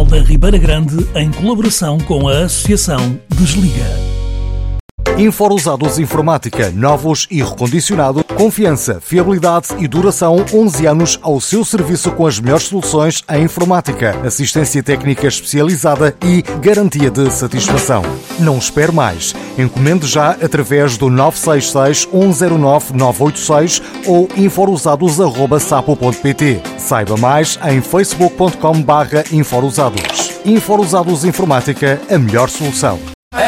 da Ribeira Grande em colaboração com a Associação Desliga. Inforusados Informática, novos e recondicionado, confiança, fiabilidade e duração 11 anos ao seu serviço com as melhores soluções em informática, assistência técnica especializada e garantia de satisfação. Não espere mais. Encomende já através do 966 109 986 ou inforusados@sapo.pt. Saiba mais em facebook.com/inforusados. Inforusados Informática, a melhor solução.